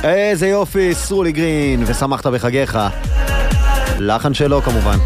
איזה יופי, סרולי גרין, ושמחת בחגיך. לחן שלו כמובן.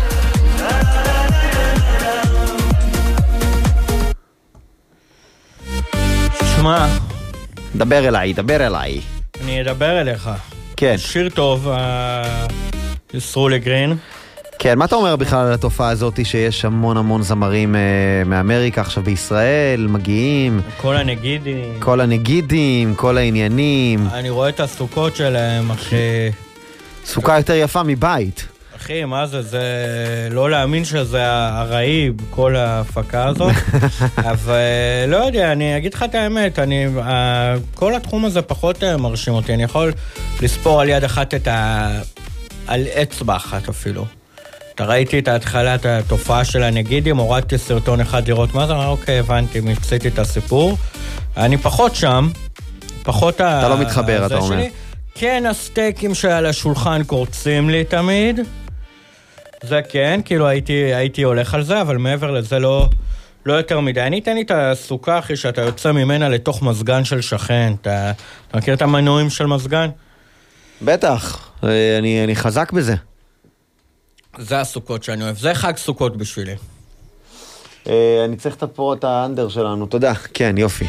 שמע, דבר אליי, דבר אליי. אני אדבר אליך. כן. שיר טוב, סרולי גרין. כן, מה אתה אומר בכלל על התופעה הזאת שיש המון זמרים מאמריקה עכשיו בישראל, מגיעים? כל הנגידים, כל העניינים. אני רואה את הסוכות שלהם, אחי. סוכה יותר יפה מבית. אחי, מה זה? זה לא להאמין שזה הראי בכל ההפקה הזאת. אבל לא יודע, אני אגיד לך את האמת, כל התחום הזה פחות מרשים אותי. אני יכול לספור על יד אחת על אצבע אחת אפילו. אתה ראיתי את ההתחלת התופעה של הנגידים, הורדתי סרטון אחד לראות מה זה, אוקיי, הבנתי, מצאתי את הסיפור. אני פחות שם, אתה לא מתחבר, אתה אומר. כן, הסטייקים שעל השולחן קורצים לי תמיד. זה כן, כאילו הייתי הולך על זה, אבל מעבר לזה לא יותר מדי. אני אתן לי את הסוכה, אחי, שאתה יוצא ממנה לתוך מזגן של שכן. אתה מכיר את המנועים של מזגן? בטח, אני חזק בזה. זה הסוכות שאני אוהב, זה חג סוכות בשבילי. אני צריך פה את האנדר שלנו, תודה. כן, יופי.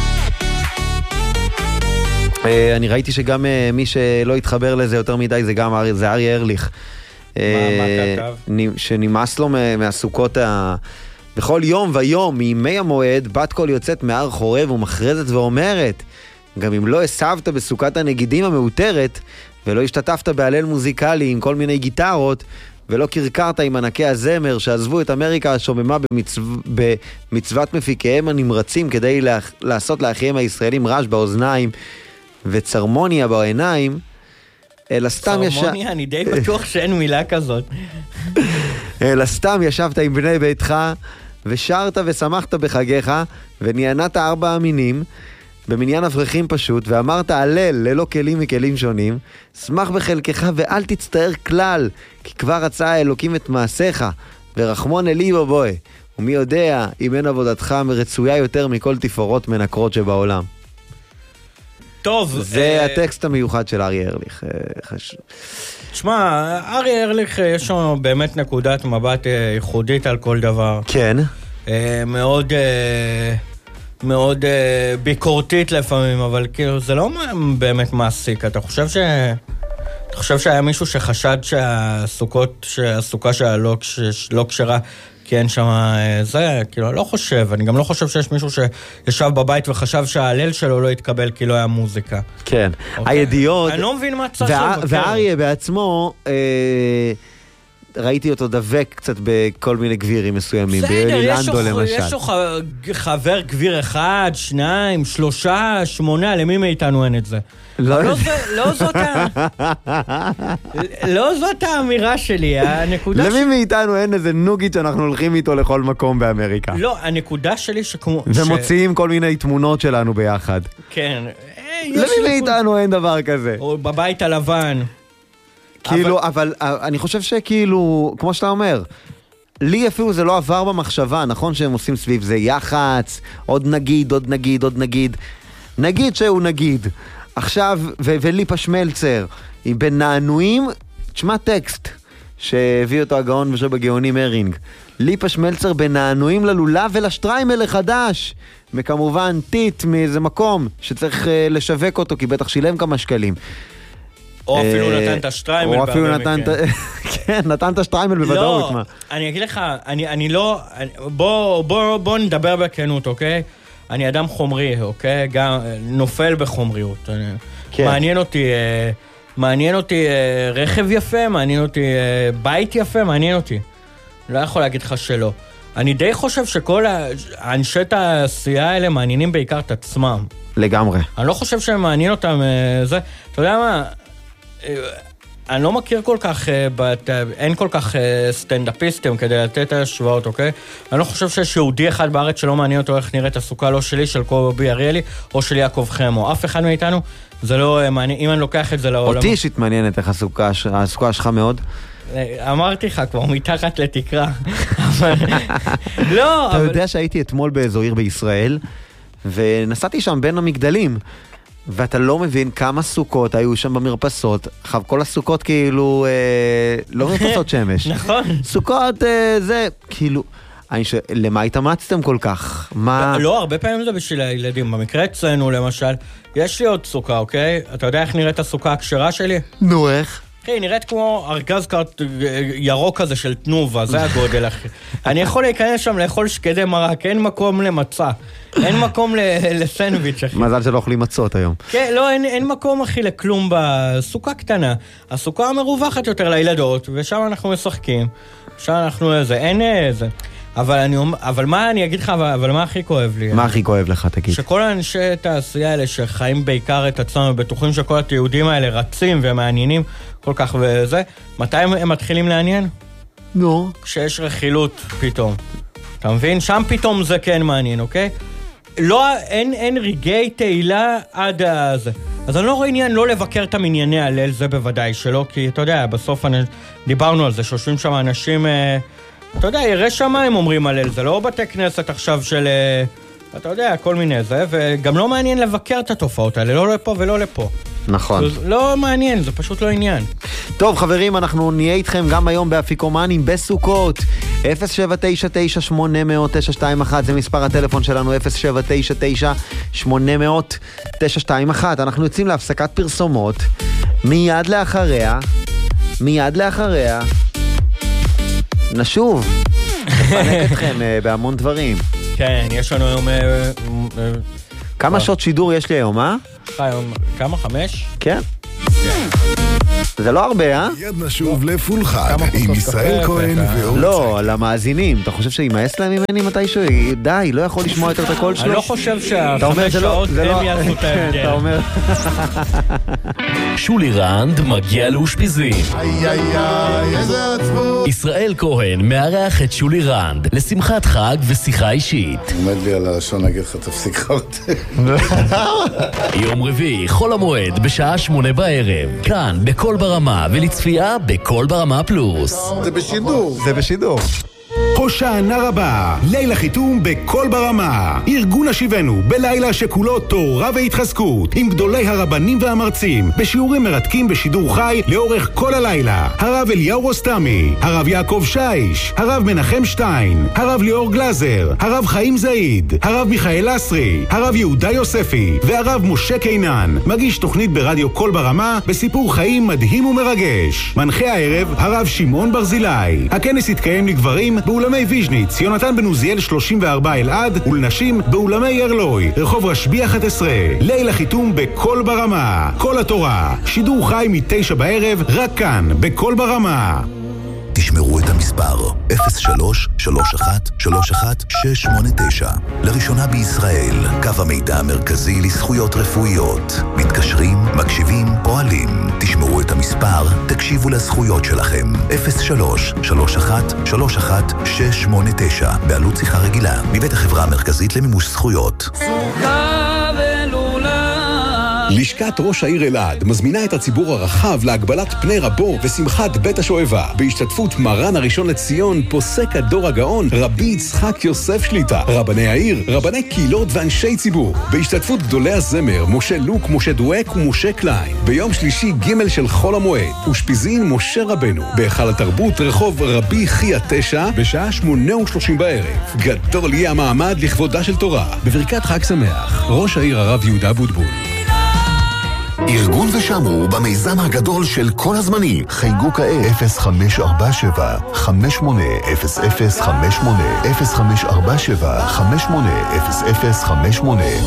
אני ראיתי שגם מי שלא התחבר לזה יותר מדי, זה אריה ארליך. מה כתב? שנמאס לו מהסוכות בכל יום ויום, מימי המועד, בת קול יוצאת מהר חורב ומחרזת ואומרת, גם אם לא הסבת בסוכת הנגידים המאותרת, ולא השתתפת בהלל מוזיקלי עם כל מיני גיטרות, ולא קרקרת עם ענקי הזמר שעזבו את אמריקה השוממה במצוות מפיקיהם הנמרצים כדי לעשות לאחיהם הישראלים רעש באוזניים וצרמוניה בעיניים, אלא סתם צרמוניה, אני די בטוח שאין מילה כזאת. אלא סתם ישבת עם בני ביתך ושרת ושמחת בחגיך ונענת 4 המינים במניין אברכים פשוט, ואמרת הלל ללא כלים מכלים שונים, שמח בחלקך ואל תצטער כלל, כי כבר רצה האלוקים את מעשיך, ורחמון אלי בבוי, ומי יודע אם אין עבודתך מרצויה יותר מכל תפאורות מנקרות שבעולם. טוב. זה הטקסט המיוחד של אריה ארליך. תשמע, אריה ארליך יש לו באמת נקודת מבט ייחודית על כל דבר. כן. מאוד ביקורתית לפעמים, אבל כאילו זה לא באמת מעסיק. אתה חושב שהיה מישהו שחשד שהסוכה שלה לא כשרה, כי אין שם זה, כאילו לא חושב. אני גם לא חושב שיש מישהו שישב בבית וחשב שההלל שלו לא יתקבל כי לא היה מוזיקה. כן. הידיעות... אני לא מבין מה צריך לבקר. ואריה בעצמו... ראיתי אותו דבק קצת בכל מיני גבירים מסוימים, באלילנדו למשל. יש לו חבר גביר 1, 2, 3, 8, למי מאיתנו אין את זה? לא זאת האמירה שלי, הנקודה למי מאיתנו אין איזה נוגית שאנחנו הולכים איתו לכל מקום באמריקה. לא, הנקודה שלי שכמו... ומוציאים כל מיני תמונות שלנו ביחד. כן. למי מאיתנו אין דבר כזה. או בבית הלבן. כאילו, אבל אני חושב שכאילו, כמו שאתה אומר, לי אפילו זה לא עבר במחשבה, נכון שהם עושים סביב זה יחץ, עוד נגיד, עוד נגיד, עוד נגיד. נגיד שהוא נגיד. עכשיו, וליפה שמלצר, היא בנענועים, תשמע טקסט, שהביא אותו הגאון בגאונים הרינג. ליפה שמלצר בנענועים ללולב ולשטריימל החדש. וכמובן, טיט מאיזה מקום שצריך לשווק אותו, כי בטח שילם כמה שקלים. או אפילו נתן את השטריימל. או אפילו נתן את... כן, נתן את השטריימל בוודאות. לא, אני אגיד לך, אני לא... בוא נדבר בכנות, אוקיי? אני אדם חומרי, אוקיי? גם נופל בחומריות. מעניין אותי רכב יפה, מעניין אותי בית יפה, מעניין אותי. לא יכול להגיד לך שלא. אני די חושב שכל האנשי העשייה האלה מעניינים בעיקר את עצמם. לגמרי. אני לא חושב שהם מעניין אותם זה. אתה יודע מה? אני לא מכיר כל כך, אין כל כך סטנדאפיסטים כדי לתת השוואות, אוקיי? אני לא חושב שיש יהודי אחד בארץ שלא מעניין אותו איך נראית הסוכה, לא שלי, של קובי אריאלי, או של יעקב חמו. אף אחד מאיתנו, זה לא מעניין, אם אני לוקח את זה לעולם... אותי אישית מעניינת איך הסוכה שלך מאוד. אמרתי לך כבר, מתחת לתקרה. לא, אתה יודע שהייתי אתמול באזור עיר בישראל, ונסעתי שם בין המגדלים, ואתה לא מבין כמה סוכות היו שם במרפסות. עכשיו, כל הסוכות כאילו, לא מרפסות שמש. נכון. סוכות, זה, כאילו, למה התאמצתם כל כך? מה? לא, הרבה פעמים זה בשביל הילדים. במקרה אצלנו, למשל, יש לי עוד סוכה, אוקיי? אתה יודע איך נראית הסוכה הכשרה שלי? נו, איך? היא נראית כמו ארגז ירוק כזה של תנובה, זה הגודל, אחי. אני יכול להיכנס שם לאכול שקדי מרק, אין מקום למצה, אין מקום לסנדוויץ', אחי. מזל שלא אוכלים מצות היום. כן, לא, אין מקום, אחי, לכלום בסוכה קטנה. הסוכה המרווחת יותר לילדות, ושם אנחנו משחקים, שם אנחנו אין איזה. אבל מה אני אגיד לך, אבל מה הכי כואב לי? מה הכי כואב לך, תגיד? שכל האנשי תעשייה האלה שחיים בעיקר את עצמם, ובטוחים שכל התיעודים האלה רצים ומעניינים כל כך וזה, מתי הם מתחילים לעניין? נו. כשיש רכילות פתאום. אתה מבין? שם פתאום זה כן מעניין, אוקיי? לא, אין רגעי תהילה עד הזה. אז אני לא רואה עניין לא לבקר את המנייני הליל, זה בוודאי שלא, כי אתה יודע, בסוף דיברנו על זה, שיושבים שם אנשים... אתה יודע, ירא שמיים אומרים הלל, זה לא בתי כנסת עכשיו של, אתה יודע, כל מיני זה, וגם לא מעניין לבקר את התופעות האלה, לא לפה ולא לפה. נכון. לא מעניין, זה פשוט לא עניין. טוב חברים, אנחנו נהיה איתכם גם היום באפיקומנים בסוכות. 0799-800-921 זה מספר הטלפון שלנו, 0799-800-921. אנחנו יוצאים להפסקת פרסומות, מיד לאחריה נשוב, נפנק אתכם בהמון דברים. כן, יש לנו היום... כמה שעות שידור יש לי היום, כמה? 5? כן. זה לא הרבה, מיד נשוב לפולחן עם ישראל כהן ואורצה. לא, למאזינים. אתה חושב שימאס להם ממני מתישהו? די, לא יכול לשמוע יותר את הקול שלו? אני לא חושב שה5 שעות הם יעשו את ההבדל. אתה אומר... שולי רנד מגיע לאושפיזין. איזה עצבות. ישראל כהן מארח את שולי רנד לשמחת חג ושיחה אישית. עומד לי על הלשון להגיד לך תפסיק אותי. יום רביעי, חול המועד בשעה 8 בערב. כאן בכל ברמה ולצפייה בכל ברמה פלוס. זה בשידור. הושענא רבה, ליל החיתום בכל ברמה. ארגון השיבנו בלילה שכולו תורה והתחזקות, עם גדולי הרבנים והמרצים, בשיעורים מרתקים בשידור חי לאורך כל הלילה. הרב אליהו רוסטמי, הרב יעקב שיש, הרב מנחם שטיין, הרב ליאור גלזר, הרב חיים זעיד, הרב מיכאל אסרי, הרב יהודה יוספי והרב משה קינן. מגיש תוכנית ברדיו כל ברמה בסיפור חיים מדהים ומרגש. מנחה הערב הרב שמעון ברזילי. הכנס יתקיים לגברים באולמי ויז'ניץ, יונתן בן עוזיאל 34 אלעד, ולנשים באולמי ירלוי, רחוב רשב"י 11. ליל החיתום בכל ברמה. כל התורה, שידור חי מ-9 בערב, רק כאן, בכל ברמה. תשמרו את המספר 03-31-31-689. לראשונה בישראל, קו המידע המרכזי לזכויות רפואיות. מתקשרים, מקשיבים, פועלים. תשמרו את המספר, תקשיבו לזכויות שלכם. 03-31-31-689. בעלות שיחה רגילה, מבית החברה המרכזית למימוש זכויות. לשכת ראש העיר אלעד מזמינה את הציבור הרחב להגבלת פני רבו ושמחת בית השואבה, בהשתתפות מרן הראשון לציון, פוסק הדור הגאון, רבי יצחק יוסף שליטה, רבני העיר, רבני קהילות ואנשי ציבור, בהשתתפות גדולי הזמר, משה לוק, משה דואק ומשה קליין, ביום שלישי ג' של חול המועד, אושפיזין משה רבנו, בהיכל התרבות רחוב רבי חייא 9, בשעה 8:30 בערב. גדול יהיה המעמד לכבודה של תורה, בברכת חג שמח, ראש העיר הרב יהודה בוטבול. ארגון ושמרו במיזם הגדול של כל הזמנים. חייגו כעת 0547-580058 0547-580058.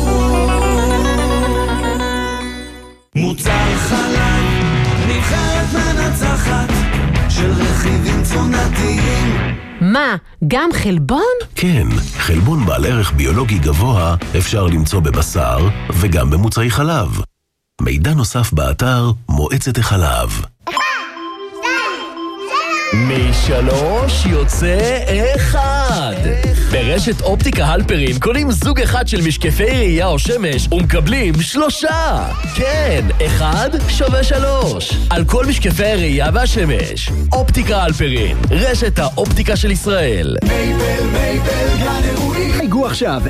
מוצר חלב, נבחרת מנצחת של רכיבים תזונתיים. מה, גם חלבון? כן, חלבון בעל ערך ביולוגי גבוה אפשר למצוא בבשר וגם במוצרי חלב. מידע נוסף באתר מועצת החלב. 3 יוצא 1 אחד. ברשת אופטיקה הלפרין קונים זוג אחד של משקפי ראייה או שמש ומקבלים 3. כן, 1 שווה 3. על כל משקפי הראייה והשמש. אופטיקה הלפרין, רשת האופטיקה של ישראל. מייבל גן אירועים. חייגו עכשיו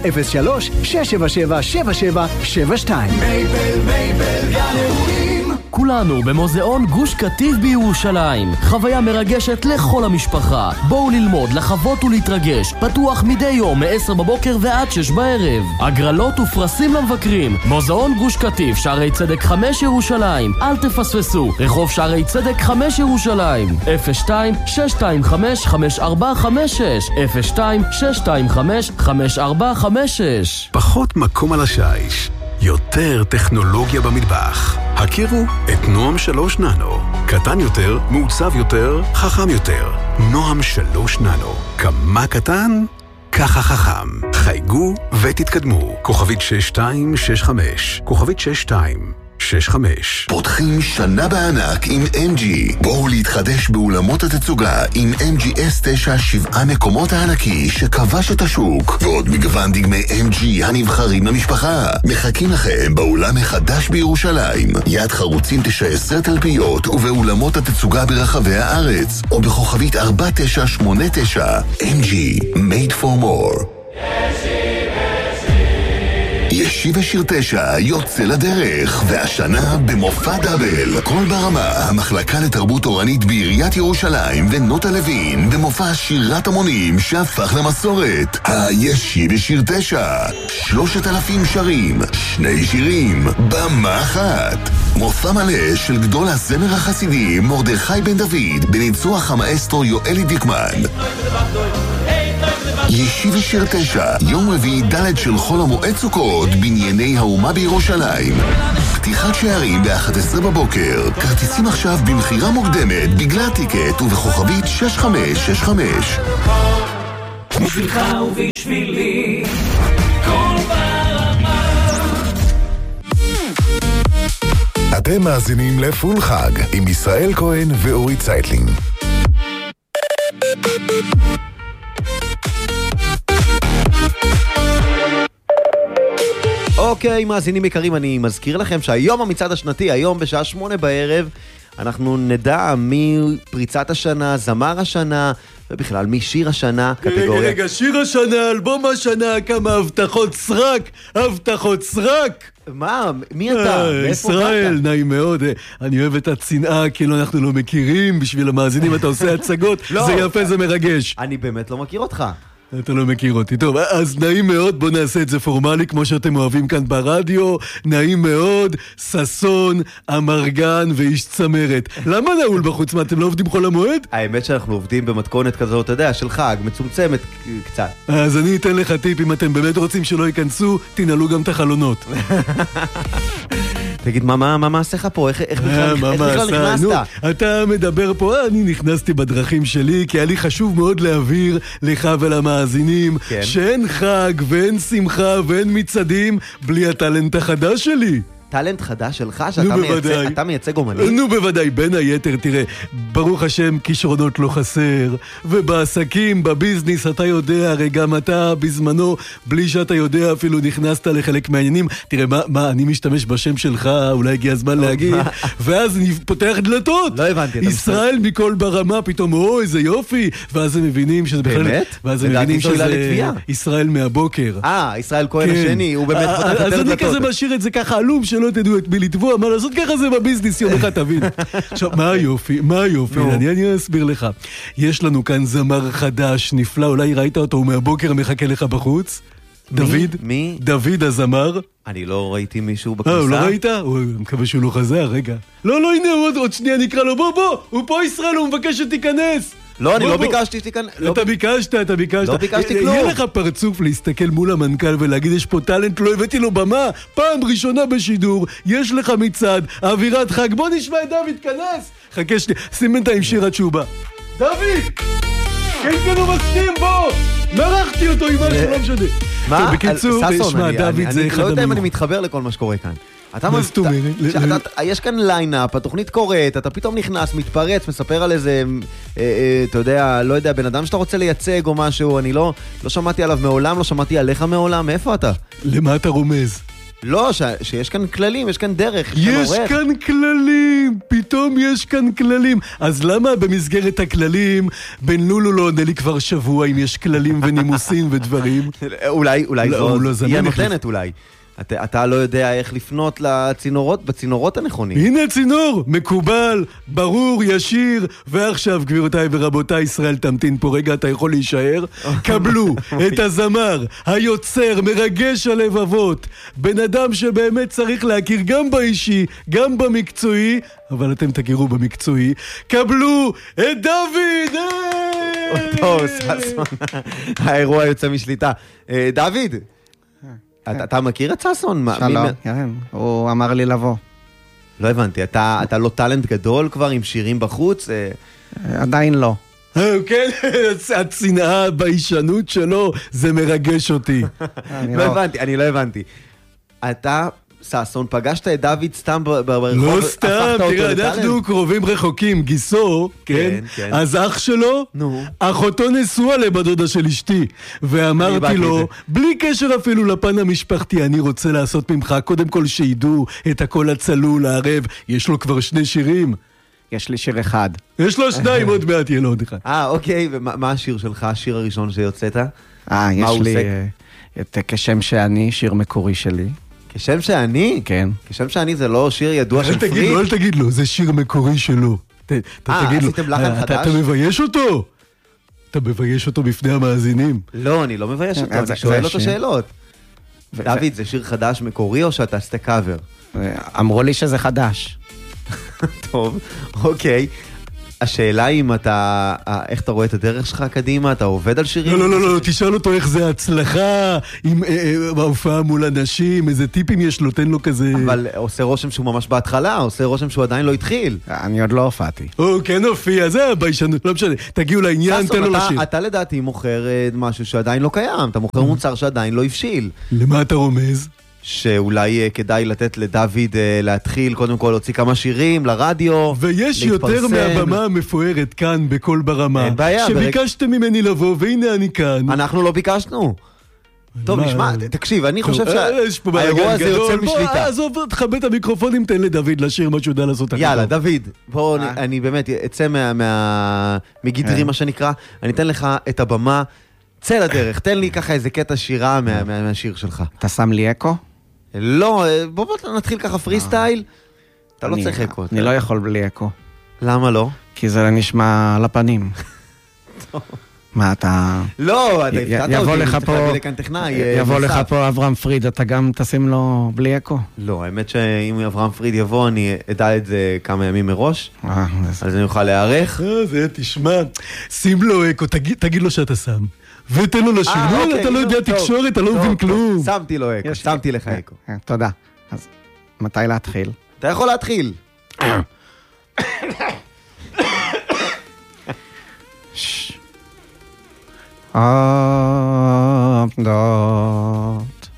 03-677-7772. מייבל גן אירועים. כולנו במוזיאון גוש קטיף בירושלים. חוויה מרגשת לכל המשפחה. בואו ללמוד, לחוות ולהתרגש. פתוח מדי יום מ-10 בבוקר ועד 6 בערב. הגרלות ופרסים למבקרים. מוזיאון גוש קטיף, שערי צדק 5 ירושלים. אל תפספסו. רחוב שערי צדק 5 ירושלים. 02-625-5456. 02-625-5456. פחות מקום על השיש. יותר טכנולוגיה במטבח. הכירו את נועם 3 ננו. קטן יותר, מעוצב יותר, חכם יותר. נועם 3 ננו. כמה קטן? ככה חכם. חייגו ותתקדמו. כוכבית 6265. כוכבית 6265. פותחים שנה בענק עם MG. בואו להתחדש באולמות התצוגה עם MG S9 7 מקומות הענקי שכבש את השוק. ועוד מגוון דגמי MG הנבחרים למשפחה. מחכים לכם באולם החדש בירושלים. יד חרוצים 10 תלפיות ובאולמות התצוגה ברחבי הארץ. או בכוכבית 4989. MG Made for More. ישיבה שיר 9 יוצא לדרך, והשנה במופע דאבל. כל ברמה, המחלקה לתרבות תורנית בעיריית ירושלים ונוטה לוין במופע שירת המונים שהפך למסורת. הישיבה שיר 9, 3,000 שרים, 2 שירים, במה אחת. מופע מלא של גדול הזמר החסידי מרדכי בן דוד בניצוח המאסטרו יואלי דיקמן. ישיבה שיר 9, יום רביעי ד' של חול המועד סוכות בנייני האומה בירושלים. פתיחת שערים ב-11 בבוקר. כרטיסים עכשיו במחירה מוקדמת בגלל טיקט ובכוכבית 6565. בשבילך ובשבילי כל ברמה. אתם מאזינים לפול חג עם ישראל כהן ואורי צייטלין. אוקיי, מאזינים יקרים, אני מזכיר לכם שהיום המצעד השנתי, היום בשעה 8 בערב, אנחנו נדע מי פריצת השנה, זמר השנה, ובכלל מי שיר השנה, קטגוריה. רגע, שיר השנה, אלבום השנה, כמה הבטחות סרק, הבטחות סרק. מה? מי אתה? ישראל, נעים מאוד. אני אוהב את הצנעה, כאילו אנחנו לא מכירים, בשביל המאזינים אתה עושה הצגות, זה יפה, זה מרגש. אני באמת לא מכיר אותך. אתה לא מכיר אותי. טוב, אז נעים מאוד, בוא נעשה את זה פורמלי כמו שאתם אוהבים כאן ברדיו. נעים מאוד, ססון, אמרגן ואיש צמרת. למה נעול בחוץ? מה, אתם לא עובדים חול המועד? האמת שאנחנו עובדים במתכונת כזאת, אתה יודע, של חג, מצומצמת קצת. אז אני אתן לך טיפ, אם אתם באמת רוצים שלא ייכנסו, תנעלו גם את החלונות. תגיד, מה מעשיך פה? איך בכלל נכנסת? אתה מדבר פה, אני נכנסתי בדרכים שלי, כי היה לי חשוב מאוד להעביר לך ולמאזינים, שאין חג ואין שמחה ואין מצעדים בלי הטלנט החדש שלי. טלנט חדש שלך, שאתה מייצג אומנים? נו בוודאי, בין היתר, תראה, ברוך השם כישרונות לא חסר, ובעסקים, בביזנס, אתה יודע, הרי גם אתה בזמנו, בלי שאתה יודע, אפילו נכנסת לחלק מהעניינים. תראה, מה, אני משתמש בשם שלך, אולי הגיע הזמן להגיד, ואז אני פותח דלתות. לא הבנתי. ישראל מכל ברמה, פתאום, איזה יופי, ואז הם מבינים שזה בכלל... באמת? ואז הם מבינים שזה ישראל מהבוקר. ישראל כהן השני, הוא באמת פותח יותר דלתות. אז אני כזה משאיר את זה ככה עלום שלא תדעו את מי לתבוע, מה לעשות, ככה זה בביזנס, יום אחד תבין. עכשיו, מה היופי? אני אסביר לך. יש לנו כאן זמר חדש, נפלא, אולי ראית אותו, הוא מהבוקר מחכה לך בחוץ. דוד? מי? דוד הזמר. אני לא ראיתי מישהו בכניסה. לא ראית? הוא מקווה שהוא לא חזר, רגע. לא, הנה, עוד שנייה נקרא לו, בוא, הוא פה ישראל, הוא מבקש שתיכנס. לא, אני לא ביקשתי שתיכנס. אתה ביקשת. לא ביקשתי כלום. יהיה לך פרצוף להסתכל מול המנכ"ל ולהגיד, יש פה טלנט, לא הבאתי לו במה, פעם ראשונה בשידור, יש לך מצעד, אווירת חג, בוא נשמע את דוד, כנס. חכה שנייה, שים בינתיים שיר עד שהוא בא. דוד! כן, הוא מסכים, בוא! מרחתי אותו עם מה שלא משנה. מה? בקיצור, ססון, תשמע, דוד זה אחד אני לא יודע אם אני מתחבר לכל מה שקורה כאן. מה זאת אומרת? יש כאן ליינאפ, התוכנית קורית, אתה פתאום נכנס, מתפרץ, מספר על איזה, אתה יודע, לא יודע, בן אדם שאתה רוצה לייצג או משהו, אני לא שמעתי עליו מעולם, לא שמעתי עליך מעולם, מאיפה אתה? למה אתה רומז? לא, שיש כאן כללים, יש כאן דרך. יש כאן כללים, פתאום יש כאן כללים. אז למה במסגרת הכללים, בין לולו לא עונה לי כבר שבוע אם יש כללים ונימוסים ודברים? אולי זאת, היא הנותנת אולי. אתה לא יודע איך לפנות לצינורות, בצינורות הנכונים. הנה הצינור, מקובל, ברור, ישיר, ועכשיו גבירותיי ורבותיי, ישראל תמתין פה רגע, אתה יכול להישאר. קבלו את הזמר, היוצר, מרגש הלבבות, בן אדם שבאמת צריך להכיר גם באישי, גם במקצועי, אבל אתם תכירו במקצועי. קבלו את דוד! טוב, ססון, האירוע יוצא משליטה. דוד! אתה מכיר את ססון? שלום, כן, הוא אמר לי לבוא. לא הבנתי, אתה לא טלנט גדול כבר עם שירים בחוץ? עדיין לא. כן, הצנעה בישנות שלו, זה מרגש אותי. אני לא הבנתי. אתה, ססון, פגשת את דוד סתם ברחוב? לא סתם, תראה, אנחנו קרובים רחוקים, גיסו, כן? אז אח שלו, אחותו נשואה לבת דודה של אשתי, ואמרתי לו, בלי קשר אפילו לפן המשפחתי, אני רוצה לעשות ממך, קודם כל שידעו את הקול הצלול, הערב, יש לו כבר 2 שירים. יש לי שיר אחד. יש לו 2, עוד מעט יהיה לו עוד אחד. אוקיי, ומה השיר שלך, השיר הראשון שיוצאת? יש לי את כשם שאני, שיר מקורי שלי. כשם שאני? כן. כשם שאני זה לא שיר ידוע של פריד? אל תגיד לו, זה שיר מקורי שלו. עשיתם לחן חדש? אתה מבייש אותו? אתה מבייש אותו בפני המאזינים? לא, אני לא מבייש אותו, אני שואל אותו שאלות. דוד, זה שיר חדש מקורי או שאתה עשתה קאבר? אמרו לי שזה חדש. טוב, אוקיי. השאלה אם אתה, איך אתה רואה את הדרך שלך קדימה? אתה עובד על שירים? לא, תשאל אותו איך זה הצלחה, עם ההופעה מול אנשים, איזה טיפים יש לו, תן לו כזה... אבל עושה רושם שהוא ממש בהתחלה, עושה רושם שהוא עדיין לא התחיל. אני עוד לא הופעתי. כן הופיע, זה הביישנות, לא משנה, תגיעו לעניין, תן לו לשיר. אתה לדעתי מוכר משהו שעדיין לא קיים, אתה מוכר מוצר שעדיין לא הבשיל. למה אתה רומז? שאולי כדאי לתת לדוד להתחיל, קודם כל להוציא כמה שירים לרדיו, ויש יותר מהבמה המפוארת כאן בכל ברמה, שביקשתם ממני לבוא, והנה אני כאן. אנחנו לא ביקשנו. טוב, נשמע, תקשיב, אני חושב שהאירוע הזה יוצא משליטה. עזוב, תכבד את המיקרופונים, תן לדוד לשיר מה שהוא יודע לעשות. יאללה, דוד, בוא, אני באמת אצא מגדרי מה שנקרא, אני אתן לך את הבמה, צא לדרך, תן לי ככה איזה קטע שירה מהשיר שלך. אתה שם לי אקו? לא, בוא נתחיל ככה פרי סטייל. אתה לא צריך אקו. אני לא יכול בלי אקו. למה לא? כי זה נשמע על הפנים. מה אתה... לא, אתה הפתעת אותי, אתה תביא לכאן טכנאי. יבוא לך פה אברהם פריד, אתה גם תשים לו בלי אקו? לא, האמת שאם אברהם פריד יבוא, אני אדע את זה כמה ימים מראש, אז אני אוכל להיערך. זה, תשמע, שים לו אקו, תגיד לו שאתה שם. ותן לו לשיר, אתה לא יודע תקשורת, אתה לא מבין כלום. שמתי לו אקו, שמתי לך אקו. תודה. אז מתי להתחיל? אתה יכול להתחיל. עומדות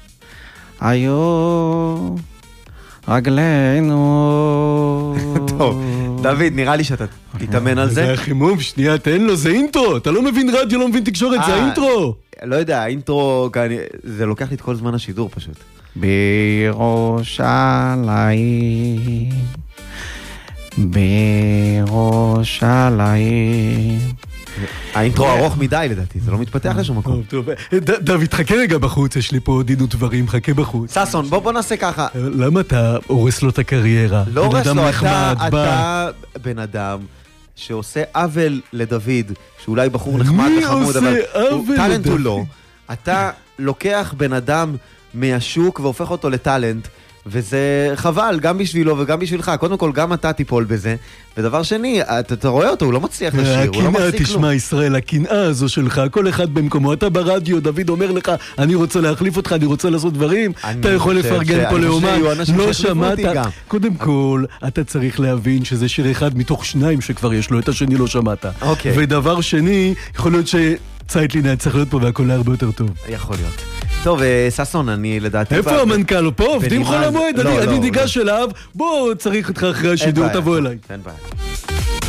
היו רגלינו. טוב, דוד, נראה לי שאתה תתאמן על זה. זה החימום, שנייה, תן לו, זה אינטרו. אתה לא מבין רדיו, לא מבין תקשורת, זה האינטרו. לא יודע, האינטרו, זה לוקח לי את כל זמן השידור פשוט. בירושלים, בירושלים. האינטרו ארוך מדי לדעתי, זה לא מתפתח לשום מקום. דוד, חכה רגע בחוץ, יש לי פה דין ודברים, חכה בחוץ. ססון, בוא נעשה ככה. למה אתה הורס לו את הקריירה? לא הורס לו, אתה בן אדם שעושה עוול לדוד, שאולי בחור נחמד וחמוד, אבל טלנט הוא לא. אתה לוקח בן אדם מהשוק והופך אותו לטלנט, וזה חבל, גם בשבילו וגם בשבילך. קודם כל, גם אתה תיפול בזה. ודבר שני, אתה רואה אותו, הוא לא מצליח לשיר, הוא לא מחזיק כלום. תשמע, ישראל, הקנאה הזו שלך, כל אחד במקומו, אתה ברדיו, דוד אומר לך, אני רוצה להחליף אותך, אני רוצה לעשות דברים, אתה יכול לפרגן פה לאומן, לא שמעת. קודם כל, אתה צריך להבין שזה שיר אחד מתוך 2 שכבר יש לו, את השני לא שמעת. ודבר שני, יכול להיות שצייטלין היה צריך להיות פה והכל הרבה יותר טוב. יכול להיות. טוב, ססון, אני לדעתי... איפה המנכ"ל? הוא פה? עובדים חול המועד? אני ניגש אליו, בוא, צריך אותך אחרי השידור, תבוא אליי. אין בעיה.